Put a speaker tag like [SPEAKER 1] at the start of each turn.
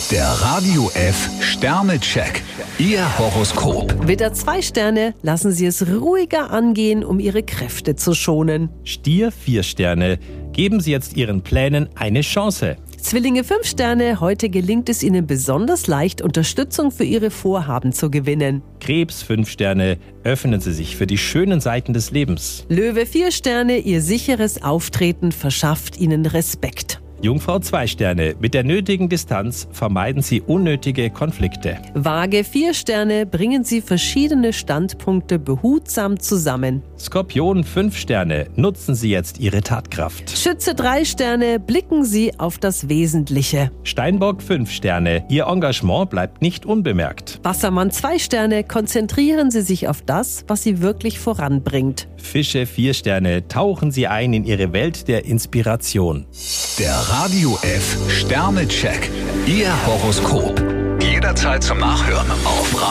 [SPEAKER 1] Der Radio F Sternecheck. Ihr Horoskop.
[SPEAKER 2] Widder 2 Sterne, lassen Sie es ruhiger angehen, um Ihre Kräfte zu schonen.
[SPEAKER 3] Stier 4 Sterne, geben Sie jetzt Ihren Plänen eine Chance.
[SPEAKER 2] Zwillinge 5 Sterne, heute gelingt es Ihnen besonders leicht, Unterstützung für Ihre Vorhaben zu gewinnen.
[SPEAKER 3] Krebs 5 Sterne, öffnen Sie sich für die schönen Seiten des Lebens.
[SPEAKER 2] Löwe 4 Sterne, Ihr sicheres Auftreten verschafft Ihnen Respekt.
[SPEAKER 3] Jungfrau 2 Sterne, mit der nötigen Distanz vermeiden Sie unnötige Konflikte.
[SPEAKER 2] Waage 4 Sterne, bringen Sie verschiedene Standpunkte behutsam zusammen.
[SPEAKER 3] Skorpion 5 Sterne, nutzen Sie jetzt Ihre Tatkraft.
[SPEAKER 2] Schütze 3 Sterne, blicken Sie auf das Wesentliche.
[SPEAKER 3] Steinbock 5 Sterne, Ihr Engagement bleibt nicht unbemerkt.
[SPEAKER 2] Wassermann 2 Sterne, konzentrieren Sie sich auf das, was Sie wirklich voranbringt.
[SPEAKER 3] Fische 4 Sterne, tauchen Sie ein in Ihre Welt der Inspiration.
[SPEAKER 1] Der Radio F Sternecheck. Ihr Horoskop. Jederzeit zum Nachhören auf